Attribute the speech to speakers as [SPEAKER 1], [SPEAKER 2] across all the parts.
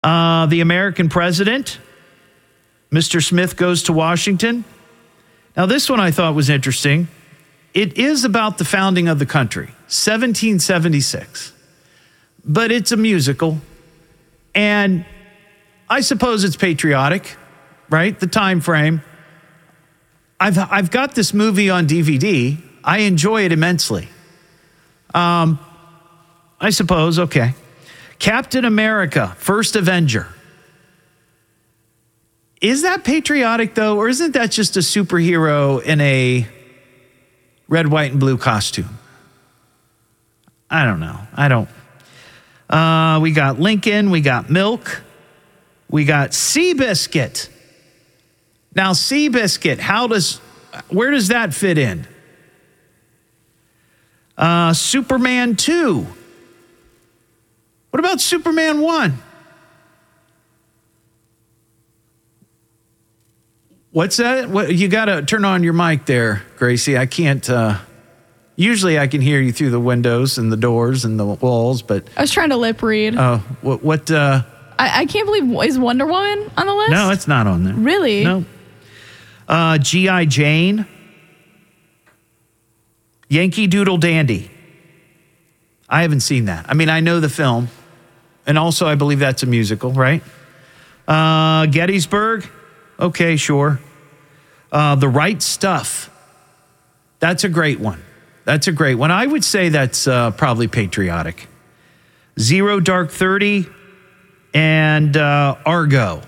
[SPEAKER 1] The American President, Mr. Smith Goes to Washington. Now, this one I thought was interesting. It is about the founding of the country, 1776. But it's a musical. And I suppose it's patriotic, right? The time frame. I've got this movie on DVD. I enjoy it immensely. I suppose, okay. Captain America, First Avenger. Is that patriotic, though, or isn't that just a superhero in a red, white, and blue costume? I don't know. We got Lincoln. We got Milk. We got Seabiscuit. Now, Seabiscuit, where does that fit in? Superman 2. What about Superman 1? What's that? You got to turn on your mic there, Gracie. I can't. Usually I can hear you through the windows and the doors and the walls, but
[SPEAKER 2] I was trying to lip read.
[SPEAKER 1] Oh, what?
[SPEAKER 2] I can't believe, is Wonder Woman on the list?
[SPEAKER 1] No, it's not on there.
[SPEAKER 2] Really?
[SPEAKER 1] No. G.I. Jane. Yankee Doodle Dandy. I haven't seen that. I mean, I know the film. And also, I believe that's a musical, right? Gettysburg. Okay, sure. The Right Stuff. That's a great one. I would say that's probably patriotic. Zero Dark 30 and Argo.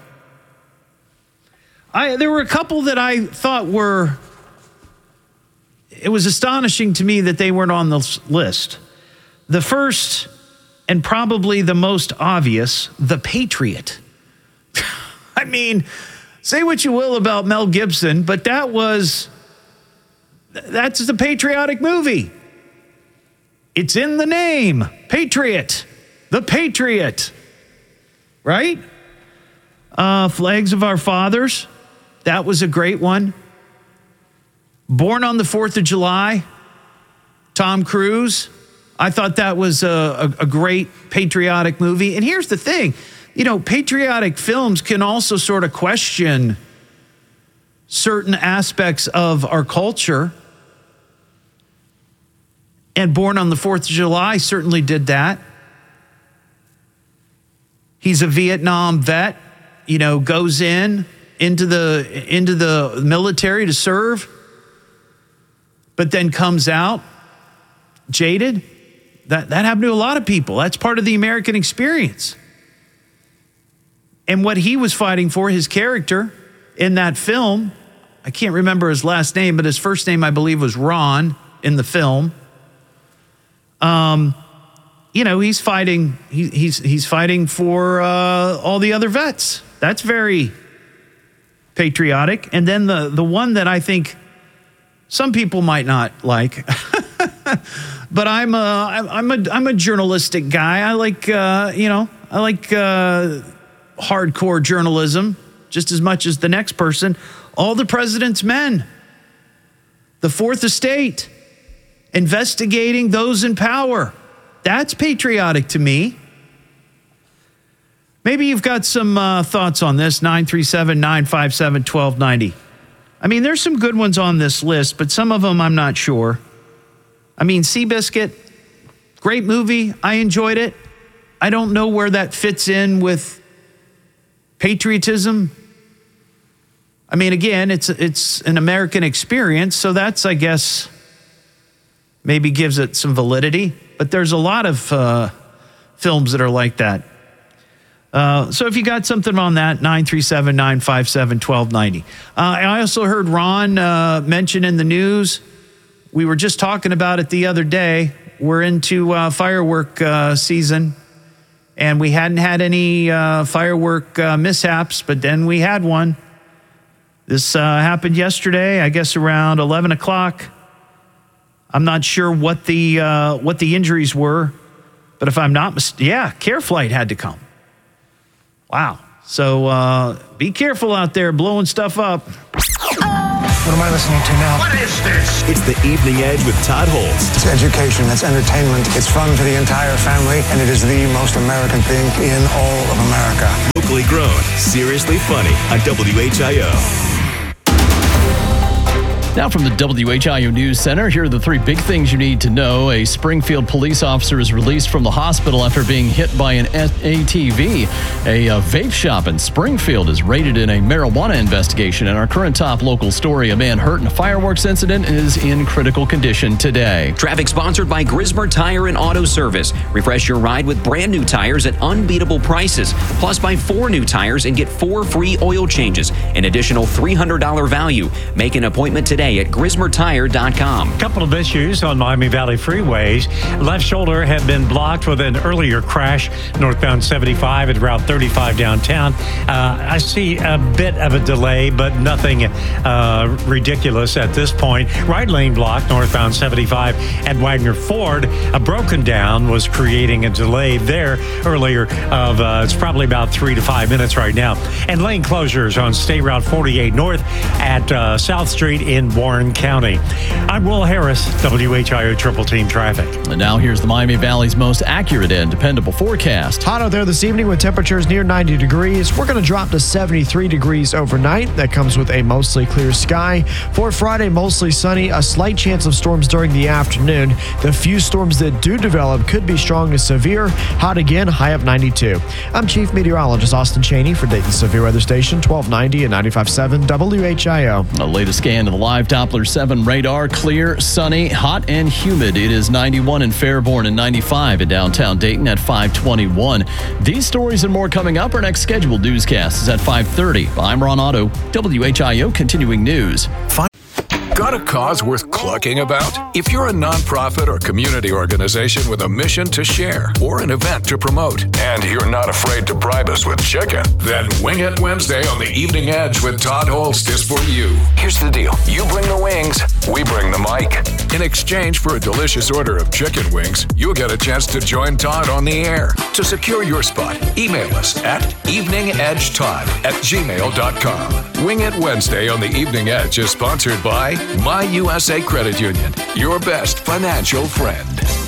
[SPEAKER 1] There were a couple that I thought it was astonishing to me that they weren't on the list. The first and probably the most obvious, The Patriot. I mean, say what you will about Mel Gibson, but that's the patriotic movie. It's in the name, Patriot, The Patriot, right? Flags of Our Fathers, that was a great one. Born on the 4th of July, Tom Cruise. I thought that was a great patriotic movie. And here's the thing, patriotic films can also sort of question certain aspects of our culture. And Born on the 4th of July certainly did that. He's a Vietnam vet, goes into the military to serve, but then comes out jaded. That happened to a lot of people. That's part of the American experience. And what he was fighting for, his character in that film, I can't remember his last name, but his first name, I believe, was Ron in the film. He's fighting. He's fighting for all the other vets. That's very patriotic. And then the one that I think some people might not like, but I'm a journalistic guy. I like hardcore journalism just as much as the next person. All the President's Men, the Fourth Estate, investigating those in power. That's patriotic to me. Maybe you've got some thoughts on this, 937-957-1290. I mean, there's some good ones on this list, but some of them I'm not sure. I mean, Seabiscuit, great movie. I enjoyed it. I don't know where that fits in with patriotism. I mean, again, it's an American experience, so that's, I guess, maybe gives it some validity. But there's a lot of films that are like that. So if you got something on that, 937-957-1290. I also heard Ron mention in the news, we were just talking about it the other day, we're into firework season, and we hadn't had any firework mishaps, but then we had one. This happened yesterday, I guess around 11 o'clock. I'm not sure what the injuries were, but if I'm not mistaken, Care Flight had to come. Wow. So be careful out there blowing stuff up.
[SPEAKER 3] What am I listening to now?
[SPEAKER 4] What is this?
[SPEAKER 5] It's the Evening Edge with Todd Holst.
[SPEAKER 3] It's education, it's entertainment, it's fun for the entire family, and it is the most American thing in all of America.
[SPEAKER 5] Locally grown, seriously funny on WHIO.
[SPEAKER 6] Now from the WHIO News Center, here are the three big things you need to know. A Springfield police officer is released from the hospital after being hit by an ATV. A vape shop in Springfield is raided in a marijuana investigation. And our current top local story, a man hurt in a fireworks incident, is in critical condition today.
[SPEAKER 7] Traffic sponsored by Grismer Tire and Auto Service. Refresh your ride with brand new tires at unbeatable prices. Plus, buy 4 new tires and get 4 free oil changes. An additional $300 value. Make an appointment today at GrismerTire.com.
[SPEAKER 8] Couple of issues on Miami Valley freeways. Left shoulder had been blocked with an earlier crash northbound 75 at Route 35 downtown. I see a bit of a delay, but nothing ridiculous at this point. Right lane blocked northbound 75 at Wagner Ford. A broken down was creating a delay there earlier of it's probably about 3 to 5 minutes right now. And lane closures on State Route 48 north at South Street in Warren County. I'm Will Harris, WHIO Triple Team Traffic.
[SPEAKER 6] And now here's the Miami Valley's most accurate and dependable forecast.
[SPEAKER 9] Hot out there this evening with temperatures near 90 degrees. We're going to drop to 73 degrees overnight. That comes with a mostly clear sky. For Friday, mostly sunny. A slight chance of storms during the afternoon. The few storms that do develop could be strong to severe. Hot again, high of 92. I'm Chief Meteorologist Austin Cheney for Dayton Severe Weather Station 1290 and 95.7 WHIO.
[SPEAKER 6] The latest scan of the live Doppler 7 radar, clear, sunny, hot, and humid. It is 91 in Fairborn and 95 in downtown Dayton at 521. These stories and more coming up. Our next scheduled newscast is at 5:30. I'm Ron Otto, WHIO Continuing News.
[SPEAKER 10] Got a cause worth clucking about? If you're a nonprofit or community organization with a mission to share or an event to promote, and you're not afraid to bribe us with chicken, then Wing It Wednesday on the Evening Edge with Todd Holst is for you. Here's the deal. You bring the wings, we bring the mic. In exchange for a delicious order of chicken wings, you'll get a chance to join Todd on the air. To secure your spot, email us at eveningedgetodd@gmail.com. Wing It Wednesday on the Evening Edge is sponsored by My USA Credit Union, your best financial friend.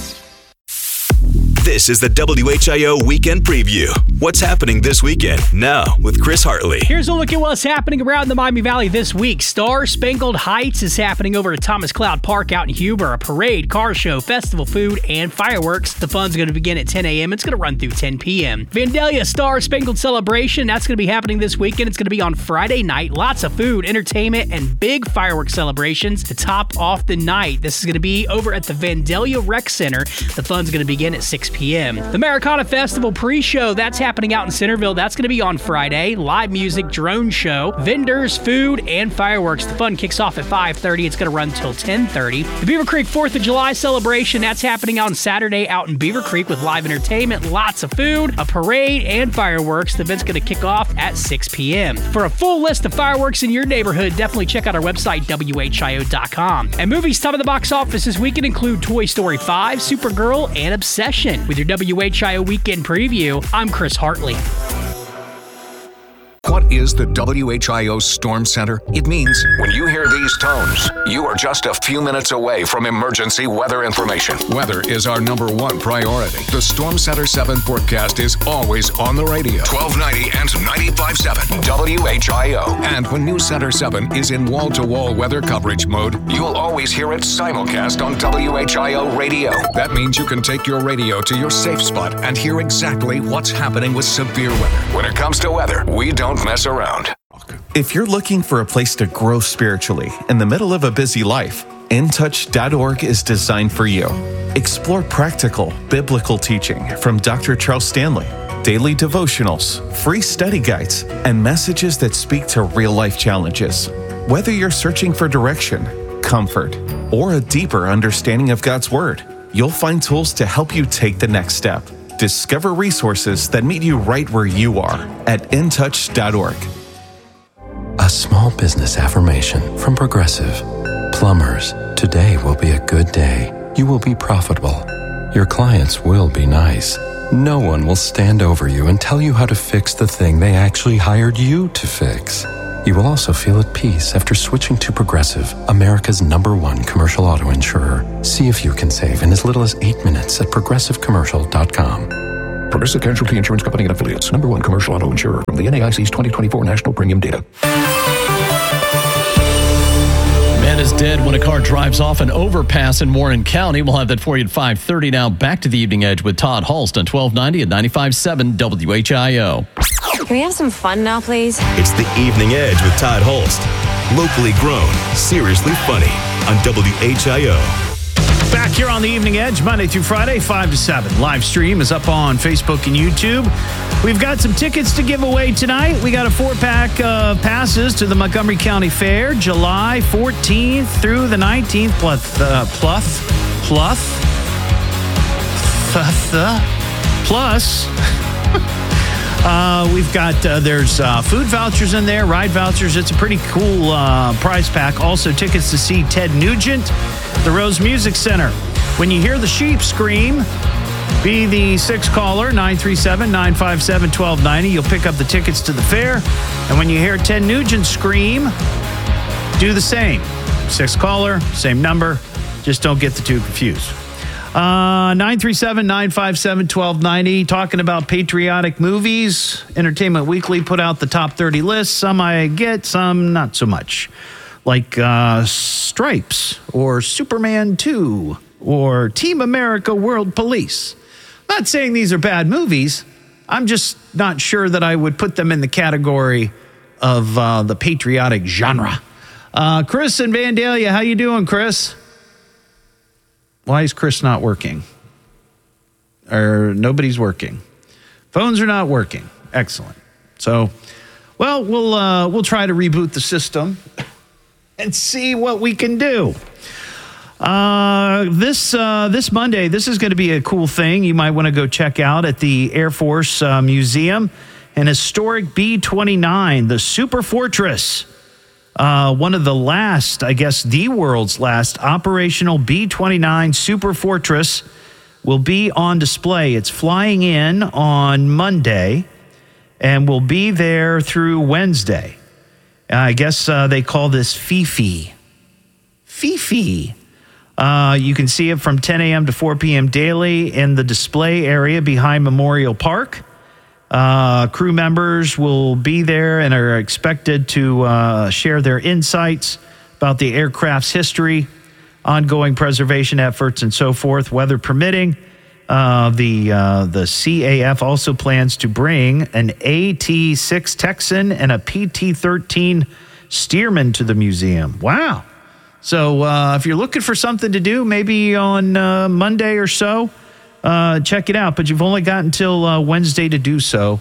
[SPEAKER 5] This is the WHIO Weekend Preview. What's happening this weekend? Now, with Chris Hartley.
[SPEAKER 11] Here's a look at what's happening around the Miami Valley this week. Star Spangled Heights is happening over at Thomas Cloud Park out in Huber. A parade, car show, festival food, and fireworks. The fun's going to begin at 10 a.m. It's going to run through 10 p.m. Vandalia Star Spangled Celebration, that's going to be happening this weekend. It's going to be on Friday night. Lots of food, entertainment, and big fireworks celebrations to top off the night. This is going to be over at the Vandalia Rec Center. The fun's going to begin at 6 p.m. The Americana Festival pre-show, that's happening out in Centerville. That's going to be on Friday. Live music, drone show, vendors, food, and fireworks. The fun kicks off at 5:30. It's going to run till 10:30. The Beaver Creek 4th of July celebration, that's happening on Saturday out in Beaver Creek with live entertainment, lots of food, a parade, and fireworks. The event's going to kick off at 6 p.m. For a full list of fireworks in your neighborhood, definitely check out our website, WHIO.com. And movies top of the box office this weekend include Toy Story 5, Supergirl, and Obsession. With your WHIO Weekend Preview, I'm Chris Hartley.
[SPEAKER 10] What is the WHIO Storm Center? It means when you hear these tones, you are just a few minutes away from emergency weather information. Weather is our #1 priority. The Storm Center 7 forecast is always on the radio. 1290 and 95.7 WHIO. And when News Center 7 is in wall-to-wall weather coverage mode, you'll always hear it simulcast on WHIO radio. That means you can take your radio to your safe spot and hear exactly what's happening with severe weather. When it comes to weather, we don't mess around.
[SPEAKER 12] If you're looking for a place to grow spiritually in the middle of a busy life, InTouch.org is designed for you. Explore practical, biblical teaching from Dr. Charles Stanley, daily devotionals, free study guides, and messages that speak to real-life challenges. Whether you're searching for direction, comfort, or a deeper understanding of God's Word, you'll find tools to help you take the next step. Discover resources that meet you right where you are at InTouch.org.
[SPEAKER 13] A small business affirmation from Progressive. Plumbers, today will be a good day. You will be profitable. Your clients will be nice. No one will stand over you and tell you how to fix the thing they actually hired you to fix. You will also feel at peace after switching to Progressive, America's #1 commercial auto insurer. See if you can save in as little as 8 minutes at progressivecommercial.com.
[SPEAKER 4] Progressive Casualty Insurance Company and Affiliates. #1 commercial auto insurer from the NAIC's 2024 National Premium Data.
[SPEAKER 6] Man is dead when a car drives off an overpass in Warren County. We'll have that for you at 5:30 now. Back to the Evening Edge with Todd Hulst on 1290 at 95.7 WHIO.
[SPEAKER 14] Can we have some fun now, please?
[SPEAKER 5] It's the Evening Edge with Todd Hulst. Locally grown, seriously funny on WHIO.
[SPEAKER 1] Back here on the Evening Edge, Monday through Friday, 5 to 7. Live stream is up on Facebook and YouTube. We've got some tickets to give away tonight. We got a 4-pack of passes to the Montgomery County Fair, July 14th through the 19th. Plus, we've got, there's food vouchers in there, ride vouchers. It's a pretty cool prize pack. Also, tickets to see Ted Nugent, the Rose Music Center. When you hear the sheep scream, be the 6 caller, 937-957-1290. You'll pick up the tickets to the fair. And when you hear Ted Nugent scream, do the same. 6 caller, same number. Just don't get the two confused. 937-957-1290. Talking about patriotic movies. Entertainment Weekly put out the top 30 list. Some I get, some not so much. Like Stripes or Superman 2 or Team America World Police. Not saying these are bad movies. I'm just not sure that I would put them in the category of the patriotic genre. Chris in Vandalia, how you doing, Chris? Why is Chris not working? Or nobody's working. Phones are not working. Excellent. So, well, we'll try to reboot the system and see what we can do. This Monday, this is going to be a cool thing you might want to go check out at the Air Force Museum. An historic B-29, the Super Fortress. One of the last, I guess, the world's last operational B-29 Super Fortress will be on display. It's flying in on Monday and will be there through Wednesday. I guess they call this Fifi. Fifi. You can see it from 10 a.m. to 4 p.m. daily in the display area behind Memorial Park. Crew members will be there and are expected to share their insights about the aircraft's history, ongoing preservation efforts, and so forth, weather permitting. The CAF also plans to bring an AT-6 Texan and a PT-13 Stearman to the museum. Wow. So if you're looking for something to do, maybe on Monday or so, check it out. But you've only got until Wednesday to do so.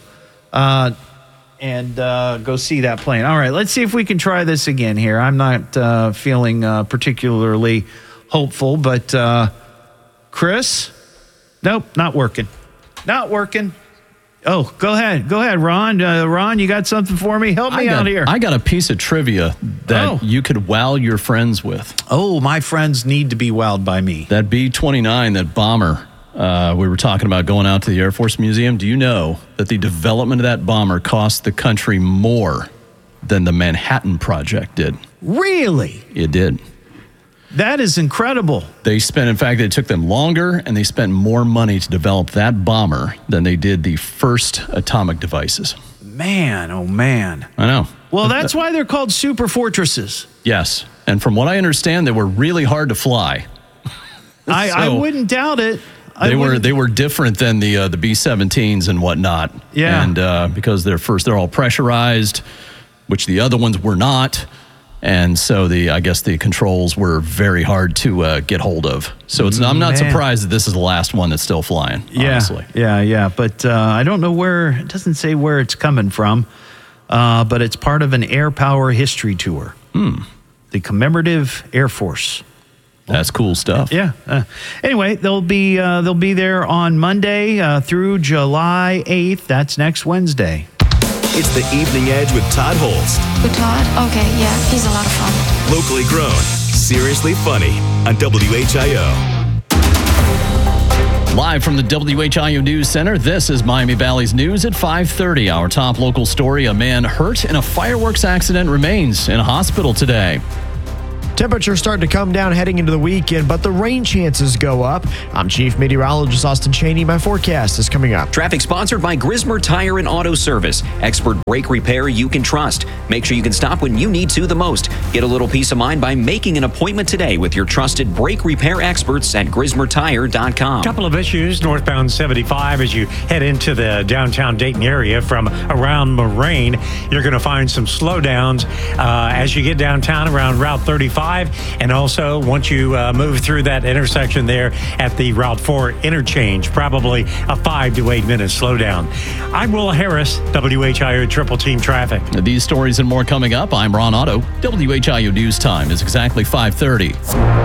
[SPEAKER 1] And go see that plane. All right, let's see if we can try this again here. I'm not feeling particularly hopeful, but Chris? Nope, not working. Not working. Oh, go ahead, Ron. Ron, you got something for me? Help me out here.
[SPEAKER 6] I got a piece of trivia that you could wow your friends with.
[SPEAKER 1] Oh, my friends need to be wowed by me.
[SPEAKER 6] That B-29, that bomber we were talking about going out to the Air Force Museum. Do you know that the development of that bomber cost the country more than the Manhattan Project did?
[SPEAKER 1] Really?
[SPEAKER 6] It did.
[SPEAKER 1] That is incredible.
[SPEAKER 6] They spent, in fact, it took them longer and they spent more money to develop that bomber than they did the first atomic devices.
[SPEAKER 1] Man, oh man.
[SPEAKER 6] I know.
[SPEAKER 1] Well, that's why they're called super fortresses.
[SPEAKER 6] Yes. And from what I understand, they were really hard to fly.
[SPEAKER 1] I wouldn't doubt it.
[SPEAKER 6] They were different than the B-17s and whatnot.
[SPEAKER 1] Yeah.
[SPEAKER 6] And because they're all pressurized, which the other ones were not. And so I guess the controls were very hard to get hold of. So I'm not surprised that this is the last one that's still flying, honestly.
[SPEAKER 1] Yeah. But I don't know it doesn't say where it's coming from, but it's part of an Air Power History Tour. The Commemorative Air Force.
[SPEAKER 6] That's cool stuff.
[SPEAKER 1] Yeah. Anyway, they'll be there on Monday through July 8th. That's next Wednesday.
[SPEAKER 5] It's the Evening Edge with Todd Hulst.
[SPEAKER 14] With Todd? Okay, yeah, he's a lot of fun.
[SPEAKER 5] Locally grown, seriously funny on WHIO.
[SPEAKER 6] Live from the WHIO News Center, this is Miami Valley's news at 5:30. Our top local story, a man hurt in a fireworks accident remains in a hospital today.
[SPEAKER 9] Temperatures starting to come down heading into the weekend, but the rain chances go up. I'm Chief Meteorologist Austin Cheney. My forecast is coming up.
[SPEAKER 7] Traffic sponsored by Grismer Tire and Auto Service. Expert brake repair you can trust. Make sure you can stop when you need to the most. Get a little peace of mind by making an appointment today with your trusted brake repair experts at GrismerTire.com.
[SPEAKER 8] Couple of issues northbound 75 as you head into the downtown Dayton area from around Moraine. You're going to find some slowdowns as you get downtown around Route 35. And also, once you move through that intersection there at the Route 4 interchange, probably a 5 to 8 minute slowdown. I'm Will Harris, WHIO Triple Team Traffic.
[SPEAKER 6] These stories and more coming up. I'm Ron Otto. WHIO News Time is exactly 5:30.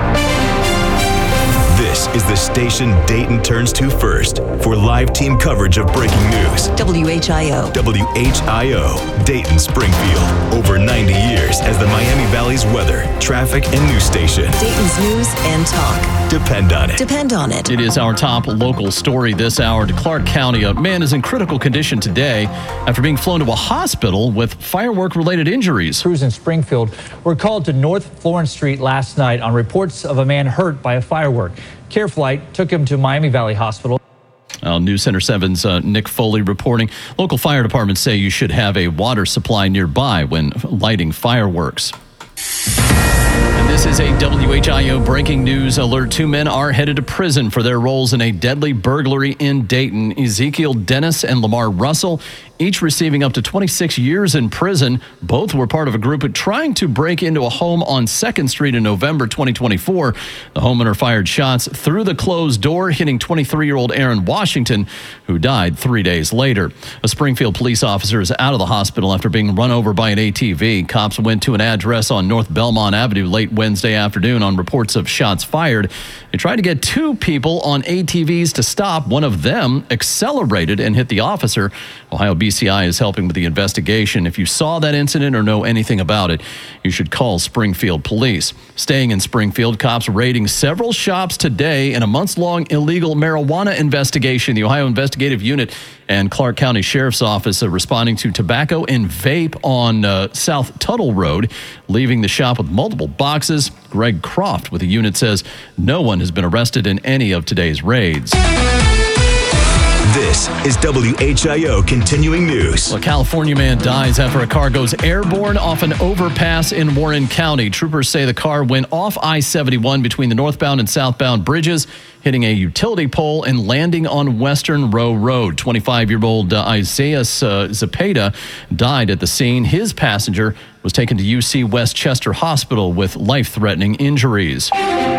[SPEAKER 5] This is the station Dayton turns to first for live team coverage of breaking news.
[SPEAKER 15] WHIO.
[SPEAKER 5] WHIO, Dayton Springfield. Over 90 years as the Miami Valley's weather, traffic, and news station.
[SPEAKER 15] Dayton's news and talk.
[SPEAKER 5] Depend on it.
[SPEAKER 15] Depend on it.
[SPEAKER 6] It is our top local story this hour. To Clark County, a man is in critical condition today after being flown to a hospital with firework-related injuries.
[SPEAKER 16] Crews in Springfield were called to North Florence Street last night on reports of a man hurt by a firework. Care flight took him to Miami Valley Hospital.
[SPEAKER 6] News Center 7's Nick Foley reporting. Local fire departments say you should have a water supply nearby when lighting fireworks. And this is a WHIO breaking news alert. 2 men are headed to prison for their roles in a deadly burglary in Dayton. Ezekiel Dennis and Lamar Russell, each receiving up to 26 years in prison. Both were part of a group trying to break into a home on 2nd Street in November 2024. The homeowner fired shots through the closed door, hitting 23-year-old Aaron Washington, who died 3 days later. A Springfield police officer is out of the hospital after being run over by an ATV. Cops went to an address on North Belmont Avenue late Wednesday afternoon on reports of shots fired. They tried to get 2 people on ATVs to stop. One of them accelerated and hit the officer. Ohio BCI is helping with the investigation. If you saw that incident or know anything about it, you should call Springfield Police. Staying in Springfield, cops raiding several shops today in a months-long illegal marijuana investigation. The Ohio Investigative Unit and Clark County Sheriff's Office are responding to tobacco and vape on South Tuttle Road, leaving the shop with multiple boxes. Greg Croft with the unit says no one has been arrested in any of today's raids.
[SPEAKER 5] This is WHIO Continuing News.
[SPEAKER 6] A California man dies after a car goes airborne off an overpass in Warren County. Troopers say the car went off I-71 between the northbound and southbound bridges, hitting a utility pole and landing on Western Row Road. 25-year-old Isaiah Zepeda died at the scene. His passenger was taken to UC Westchester Hospital with life-threatening injuries.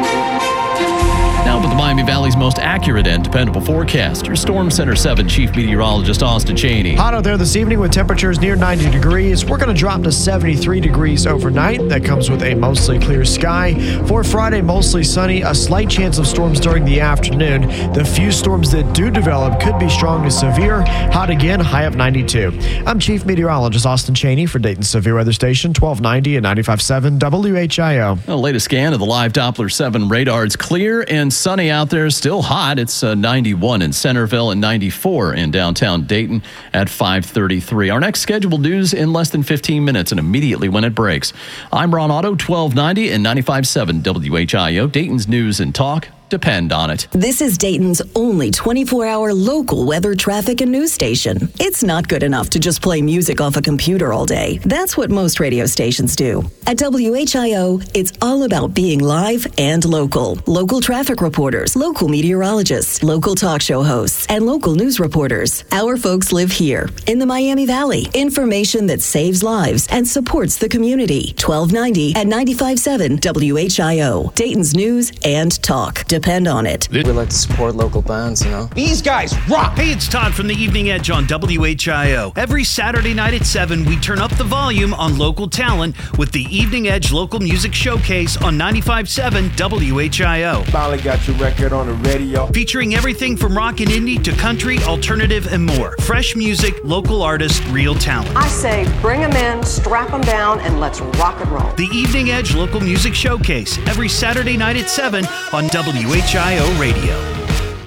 [SPEAKER 6] Now with the Miami Valley's most accurate and dependable forecast, your Storm Center 7 Chief Meteorologist Austin Cheney.
[SPEAKER 9] Hot out there this evening with temperatures near 90 degrees. We're going to drop to 73 degrees overnight. That comes with a mostly clear sky. For Friday, mostly sunny, a slight chance of storms during the afternoon. The few storms that do develop could be strong to severe. Hot again, high of 92. I'm Chief Meteorologist Austin Cheney for Dayton's Severe Weather Station, 1290 and 95.7 WHIO.
[SPEAKER 6] The latest scan of the live Doppler 7 radar. It's clear and sunny out there, still hot. It's 91 in Centerville and 94 in downtown Dayton at 5:33. Our next scheduled news in less than 15 minutes and immediately when it breaks. I'm Ron Otto, 1290 and 95.7 WHIO, Dayton's News and Talk. Depend on it.
[SPEAKER 15] This is Dayton's only 24-hour local weather, traffic, and news station. It's not good enough to just play music off a computer all day. That's what most radio stations do. At WHIO, it's all about being live and local. Local traffic reporters, local meteorologists, local talk show hosts, and local news reporters. Our folks live here in the Miami Valley. Information that saves lives and supports the community. 1290 and 95.7 WHIO. Dayton's News and Talk. Depend on it.
[SPEAKER 17] We like to support local bands, you know.
[SPEAKER 1] These guys rock! Hey, it's Todd from the Evening Edge on WHIO. Every Saturday night at 7, we turn up the volume on local talent with the Evening Edge Local Music Showcase on 95.7 WHIO.
[SPEAKER 18] Finally got your record on the radio.
[SPEAKER 1] Featuring everything from rock and indie to country, alternative, and more. Fresh music, local artists, real talent.
[SPEAKER 19] I say bring them in, strap them down, and let's rock and roll.
[SPEAKER 1] The Evening Edge Local Music Showcase every Saturday night at 7 on WHIO Radio.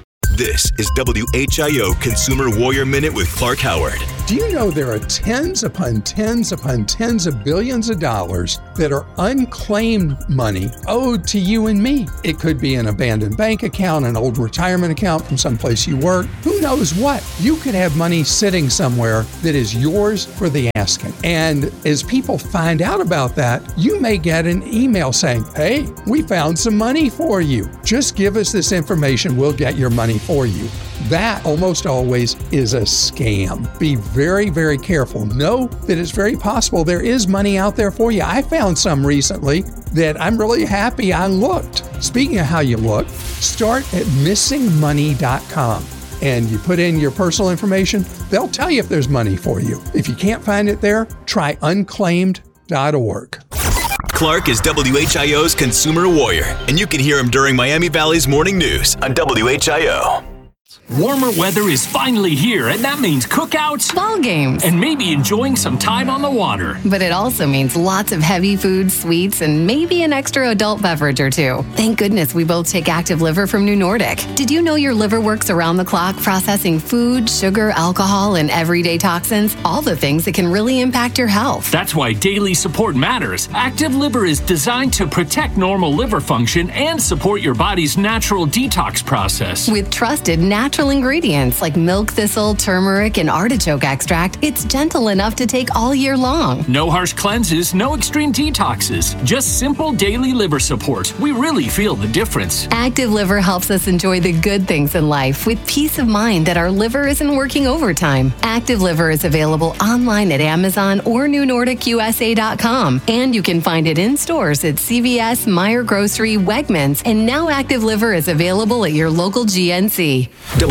[SPEAKER 5] This is WHIO Consumer Warrior Minute with Clark Howard.
[SPEAKER 20] Do you know there are tens upon tens upon tens of billions of dollars that are unclaimed money owed to you and me? It could be an abandoned bank account, an old retirement account from someplace you work. Who knows what? You could have money sitting somewhere that is yours for the asking. And as people find out about that, you may get an email saying, hey, we found some money for you. Just give us this information, we'll get your money for you. That almost always is a scam. Be very, very careful. Know that it's very possible there is money out there for you. I found some recently that I'm really happy I looked. Speaking of how you look, start at missingmoney.com. And you put in your personal information, they'll tell you if there's money for you. If you can't find it there, try unclaimed.org.
[SPEAKER 5] Clark is WHIO's Consumer Warrior, and you can hear him during Miami Valley's Morning News on WHIO.
[SPEAKER 21] Warmer weather is finally here, and that means cookouts,
[SPEAKER 22] ball games,
[SPEAKER 21] and maybe enjoying some time on the water.
[SPEAKER 22] But it also means lots of heavy foods, sweets, and maybe an extra adult beverage or two. Thank goodness we both take Active Liver from New Nordic. Did you know your liver works around the clock processing food, sugar, alcohol, and everyday toxins? All the things that can really impact your health.
[SPEAKER 21] That's why daily support matters. Active Liver is designed to protect normal liver function and support your body's natural detox process.
[SPEAKER 22] With trusted natural ingredients like milk thistle, turmeric, and artichoke extract, it's gentle enough to take all year long.
[SPEAKER 21] No harsh cleanses, no extreme detoxes, just simple daily liver support. We really feel the difference.
[SPEAKER 22] Active Liver helps us enjoy the good things in life with peace of mind that our liver isn't working overtime. Active Liver is available online at Amazon or NewNordicUSA.com, and you can find it in stores at CVS, Meijer Grocery, Wegmans, and now Active Liver is available at your local GNC.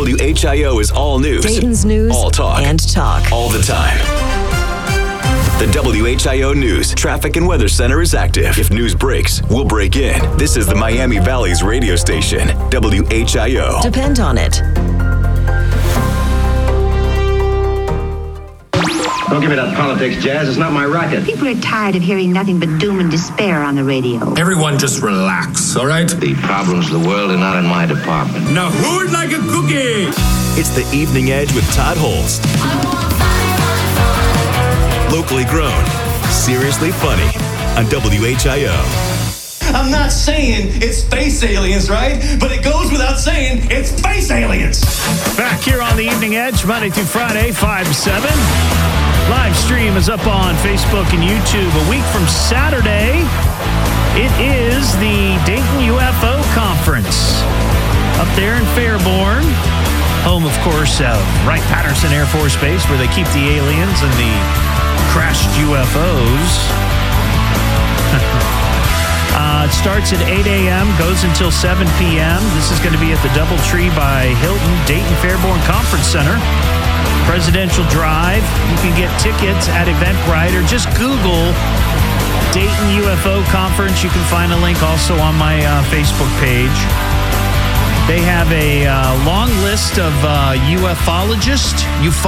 [SPEAKER 5] WHIO is all news,
[SPEAKER 15] Dayton's news,
[SPEAKER 5] all talk,
[SPEAKER 15] and talk
[SPEAKER 5] all the time. The WHIO News Traffic and Weather Center is active. If news breaks, we'll break in. This is the Miami Valley's radio station, WHIO.
[SPEAKER 15] Depend on it.
[SPEAKER 23] Don't give me that politics, Jazz. It's not my racket.
[SPEAKER 24] People are tired of hearing nothing but doom and despair on the radio.
[SPEAKER 23] Everyone just relax, all right? The problems of the world are not in my department. Now, who would like a cookie?
[SPEAKER 5] It's the Evening Edge with Todd Holst. Locally grown, seriously funny on WHIO.
[SPEAKER 25] I'm not saying it's space aliens, right? But it goes without saying it's space aliens.
[SPEAKER 1] Back here on the Evening Edge, Monday through Friday, 5 to 7. Live stream is up on Facebook and YouTube. A week from Saturday, it is the Dayton UFO Conference up there in Fairborn. Home, of course, of Wright-Patterson Air Force Base, where they keep the aliens and the crashed UFOs. It starts at 8 a.m., goes until 7 p.m. This is going to be at the Doubletree by Hilton, Dayton Fairborn Conference Center. Presidential Drive. You can get tickets at Eventbrite or just Google Dayton UFO Conference. You can find a link also on my Facebook page. They have a long list of ufologists,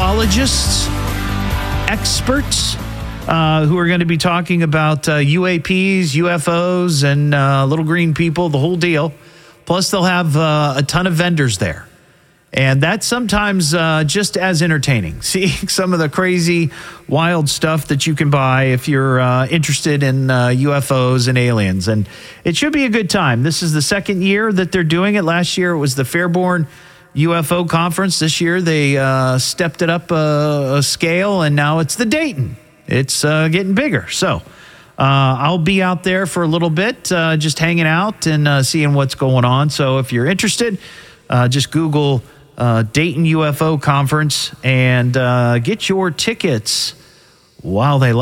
[SPEAKER 1] experts, who are going to be talking about UAPs, UFOs, and little green people, the whole deal. Plus, they'll have a ton of vendors there. And that's sometimes just as entertaining, seeing some of the crazy, wild stuff that you can buy if you're interested in UFOs and aliens. And it should be a good time. This is the second year that they're doing it. Last year, it was the Fairborn UFO Conference. This year, they stepped it up a scale, and now it's the Dayton. It's getting bigger. So I'll be out there for a little bit, just hanging out and seeing what's going on. So if you're interested, just Google Dayton UFO Conference and get your tickets while they last.